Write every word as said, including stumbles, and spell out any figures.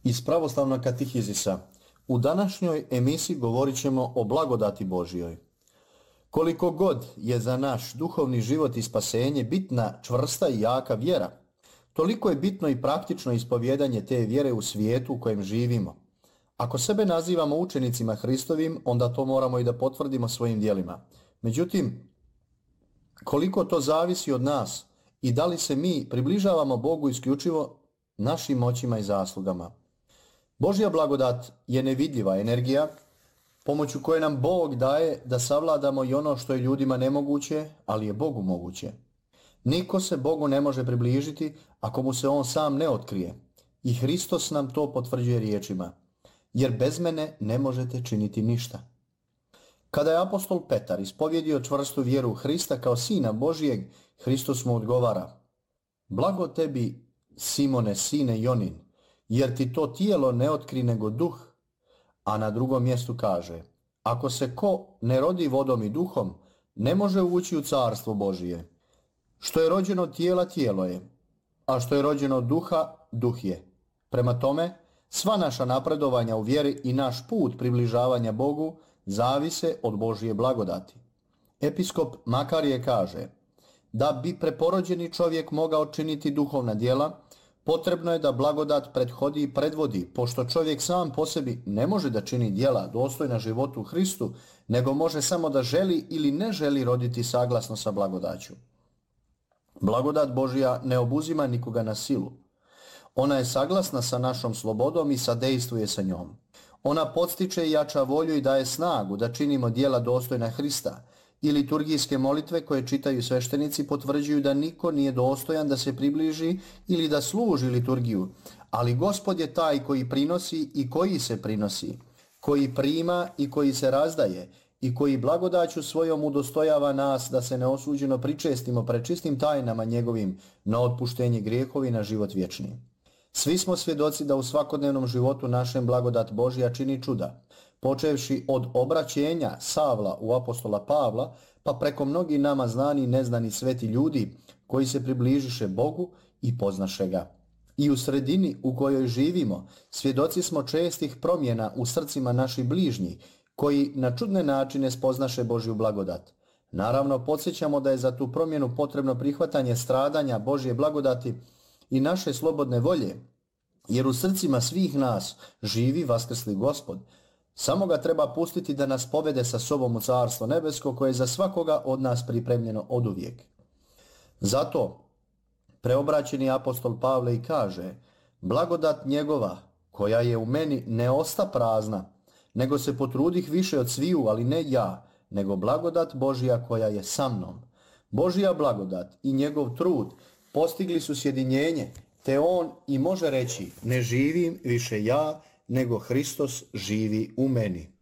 Iz Pravoslavnog katehizisa. U današnjoj emisiji govorit ćemo o blagodati Božjoj. Koliko god je za naš duhovni život i spasenje bitna čvrsta i jaka vjera, toliko je bitno i praktično ispovjedanje te vjere u svijetu u kojem živimo. Ako sebe nazivamo učenicima Hristovim, onda to moramo i da potvrdimo svojim djelima. Međutim, koliko to zavisi od nas i da li se mi približavamo Bogu isključivo našim moćima i zaslugama. Božja blagodat je nevidljiva energija pomoću koje nam Bog daje da savladamo i ono što je ljudima nemoguće, ali je Bogu moguće. Niko se Bogu ne može približiti ako mu se on sam ne otkrije. I Hristos nam to potvrđuje riječima: jer bez mene ne možete činiti ništa. Kada je apostol Petar ispovjedio čvrstu vjeru u Hrista kao Sina Božijeg, Hristos mu odgovara: blago tebi, Simone, sine Jonin, jer ti to tijelo ne otkri nego duh. A na drugom mjestu kaže: ako se ko ne rodi vodom i duhom, ne može ući u carstvo Božije. Što je rođeno od tijela, tijelo je, a što je rođeno od duha, duh je. Prema tome, sva naša napredovanja u vjeri i naš put približavanja Bogu zavise od Božje blagodati. Episkop Makarije kaže: da bi preporođeni čovjek mogao činiti duhovna djela, potrebno je da blagodat prethodi i predvodi, pošto čovjek sam po sebi ne može da čini djela dostojna životu u Hristu, nego može samo da želi ili ne želi roditi saglasno sa blagodaću. Blagodat Božja ne obuzima nikoga na silu. Ona je saglasna sa našom slobodom i sadejstvuje sa njom. Ona podstiče i jača volju i daje snagu da činimo djela dostojna Hrista, i liturgijske molitve koje čitaju sveštenici potvrđuju da niko nije dostojan da se približi ili da služi liturgiju, ali Gospod je taj koji prinosi i koji se prinosi, koji prima i koji se razdaje i koji blagodaću svojom udostojava nas da se neosuđeno pričestimo pred čistim tajnama njegovim na otpuštenje grijehovi na život vječni. Svi smo svjedoci da u svakodnevnom životu našem blagodat Božja čini čuda, počevši od obraćenja Savla u apostola Pavla, pa preko mnogi nama znani i neznani sveti ljudi koji se približiše Bogu i poznaše ga. I u sredini u kojoj živimo, svjedoci smo čestih promjena u srcima naših bližnjih, koji na čudne načine spoznaše Božju blagodat. Naravno, podsjećamo da je za tu promjenu potrebno prihvatanje stradanja Božje blagodati i naše slobodne volje, jer u srcima svih nas živi vaskrsli Gospod. Samo ga treba pustiti da nas povede sa sobom u carstvo nebesko koje je za svakoga od nas pripremljeno oduvijek. Zato preobraćeni apostol Pavle i kaže: blagodat njegova koja je u meni ne osta prazna, nego se potrudih više od sviju, ali ne ja, nego blagodat Božja koja je sa mnom. Božja blagodat i njegov trud postigli su sjedinjenje, te on i može reći: ne živim više ja, nego Hristos živi u meni.